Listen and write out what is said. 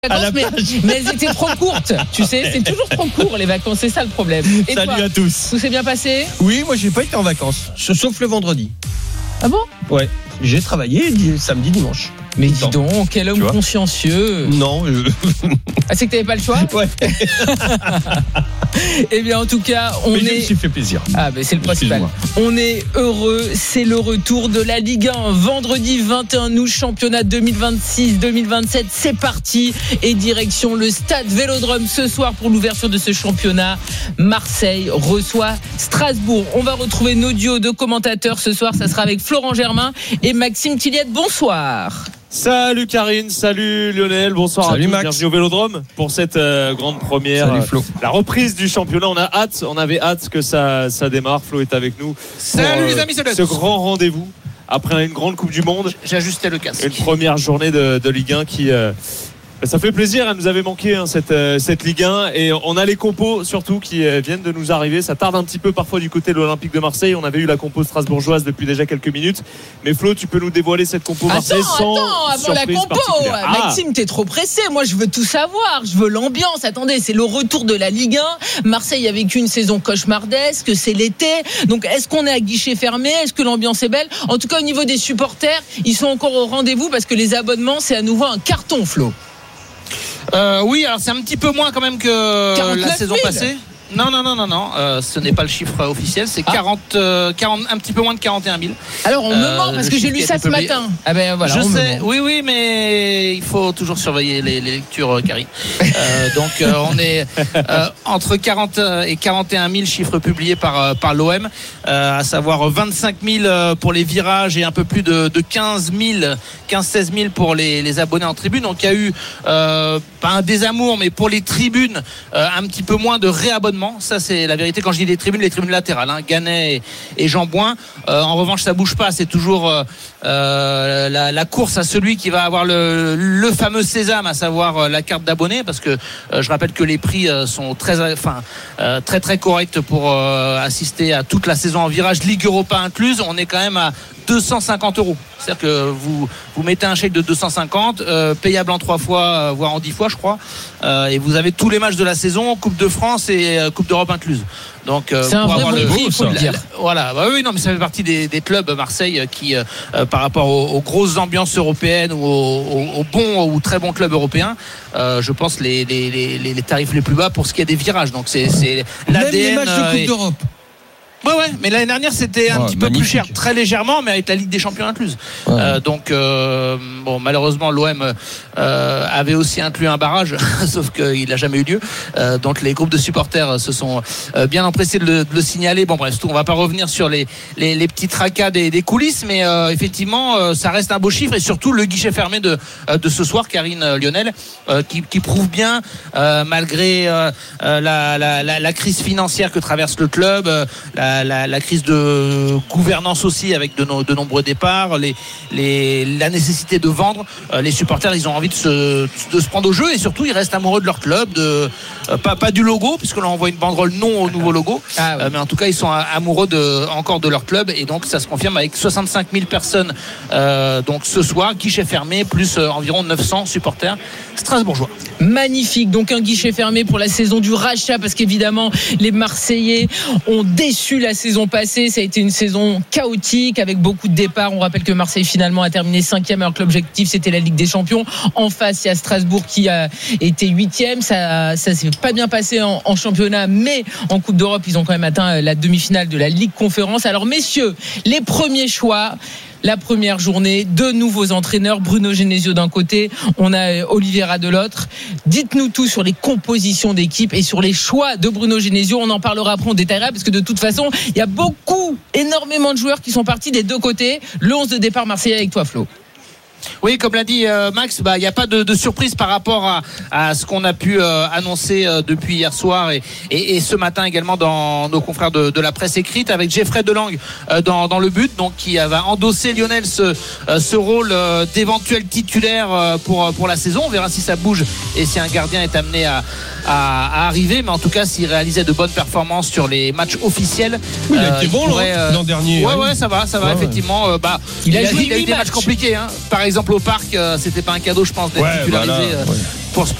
Mais elles étaient trop courtes. Tu sais, c'est toujours trop court les vacances, c'est ça le problème. Et salut toi, à tous. tout s'est bien passé? Oui, moi j'ai pas été en vacances, sauf le vendredi. Ah bon? Ouais, j'ai travaillé samedi, dimanche. Mais dis donc, quel homme consciencieux. Non. Ah, c'est que t'avais pas le choix? Ouais. Eh bien, en tout cas, Je me suis fait plaisir. Ah, ben c'est le principal. On est heureux. C'est le retour de la Ligue 1. Vendredi 21 août, championnat 2026-2027. C'est parti. Et direction le stade Vélodrome ce soir pour l'ouverture de ce championnat. Marseille reçoit Strasbourg. On va retrouver nos duos de commentateurs ce soir. Ça sera avec Florent Germain et Maxime Tilliette. Bonsoir. Salut Karine, salut Lionel, bonsoir salut à tous, Max. bienvenue au Vélodrome pour cette grande première. Salut Flo. La reprise du championnat, on avait hâte que ça démarre. Flo est avec nous. Salut les amis, ce grand rendez-vous après une grande Coupe du Monde. J'ai ajusté le casque. Une première journée de Ligue 1 qui... ça fait plaisir, elle nous avait manqué cette Ligue 1 et on a les compos surtout qui viennent de nous arriver. Ça tarde un petit peu parfois du côté de l'Olympique de Marseille. On avait eu la compo strasbourgeoise depuis déjà quelques minutes. Mais Flo, tu peux nous dévoiler cette compo Marseille sans avant la compo, Maxime, t'es trop pressé. Moi, je veux tout savoir. Je veux l'ambiance. Attendez, c'est le retour de la Ligue 1. Marseille a vécu une saison cauchemardesque. C'est l'été. Donc, est-ce qu'on est à guichet fermé? Est-ce que l'ambiance est belle? En tout cas, au niveau des supporters, ils sont encore au rendez-vous parce que les abonnements, c'est à nouveau un carton, Flo. Oui, alors c'est un petit peu moins quand même que la saison passée. Non, ce n'est pas le chiffre officiel, c'est 40, un petit peu moins de 41 000. Alors on me ment parce que j'ai lu ça ce matin. Ah ben voilà. Je sais, oui, mais il faut toujours surveiller les lectures, Karine. Donc on est entre 40 et 41 000 chiffres publiés par l'OM, à savoir 25 000 pour les virages et un peu plus de 15-16 000 pour les abonnés en tribune. Donc il y a eu pas un désamour, mais pour les tribunes, un petit peu moins de réabonnement. Ça c'est la vérité. Quand je dis les tribunes latérales, Gannet et Jean-Bouin. En revanche, ça bouge pas. C'est toujours la course à celui qui va avoir le fameux sésame, à savoir la carte d'abonné, parce que je rappelle que les prix sont très corrects pour assister à toute la saison en virage, Ligue Europa incluse. On est quand même à 250 €. C'est-à-dire que vous mettez un chèque de 250, payable en 3 fois, voire en 10 fois, je crois, et vous avez tous les matchs de la saison, Coupe de France et Coupe d'Europe incluse. Donc, c'est un vrai bon prix, il faut le dire. Voilà, oui, non, mais ça fait partie des clubs Marseille qui, par rapport aux grosses ambiances européennes ou aux bons ou très bons clubs européens, je pense les tarifs les plus bas pour ce qui est des virages. Donc c'est l'ADN. Même les matchs de Coupe d'Europe. Ouais, mais l'année dernière c'était un petit peu plus cher, très légèrement, mais avec la Ligue des Champions incluse. Donc malheureusement l'OM avait aussi inclus un barrage, sauf qu'il n'a jamais eu lieu. Donc les groupes de supporters se sont bien empressés de le signaler. Bon bref, on va pas revenir sur les petits tracas des coulisses, mais effectivement ça reste un beau chiffre, et surtout le guichet fermé de ce soir, Karine, Lionel, qui prouve bien, malgré la crise financière que traverse le club, la crise de gouvernance aussi, avec de nombreux départs, la nécessité de vendre, les supporters ils ont envie de se prendre au jeu, et surtout ils restent amoureux de leur club, pas du logo, puisque là on voit une banderole non au nouveau logo, mais en tout cas ils sont amoureux encore de leur club, et donc ça se confirme avec 65 000 personnes donc ce soir, guichet fermé, plus environ 900 supporters strasbourgeois. Magnifique, donc un guichet fermé pour la saison du rachat, parce qu'évidemment les Marseillais ont déçu la saison passée. Ça a été une saison chaotique avec beaucoup de départs. On rappelle que Marseille finalement a terminé 5e, alors que l'objectif c'était la Ligue des Champions. En face, il y a Strasbourg qui a été 8e. Ça s'est pas bien passé en championnat, mais en Coupe d'Europe ils ont quand même atteint la demi-finale de la Ligue Conférence. Alors messieurs, les premiers choix, la première journée, 2 nouveaux entraîneurs, Bruno Genesio d'un côté, on a Oliveira de l'autre. Dites-nous tout sur les compositions d'équipe et sur les choix de Bruno Genesio. On en parlera après, on détaillera, parce que de toute façon il y a énormément de joueurs qui sont partis des deux côtés. Le 11 de départ marseillais avec toi, Flo. Oui, comme l'a dit Max, il n'y a pas de surprise par rapport à ce qu'on a pu annoncer depuis hier soir et ce matin également dans nos confrères de la presse écrite, avec Geoffrey Delangue dans le but, donc qui va endosser, Lionel, ce rôle d'éventuel titulaire pour la saison. On verra si ça bouge et si un gardien est amené à arriver, mais en tout cas s'il réalisait de bonnes performances sur les matchs officiels, il a été bon l'an dernier. Ouais, ça va effectivement. Il a eu des matchs compliqués, hein. Par exemple au Parc, c'était pas un cadeau, je pense, d'être titularisé. pour